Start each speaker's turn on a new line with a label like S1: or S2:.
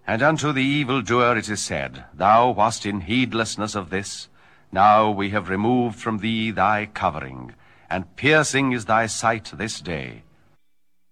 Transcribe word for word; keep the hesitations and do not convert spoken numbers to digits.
S1: And unto the evildoer it is said, Thou wast in heedlessness of this, now we have removed from thee thy covering, and piercing is thy sight this day.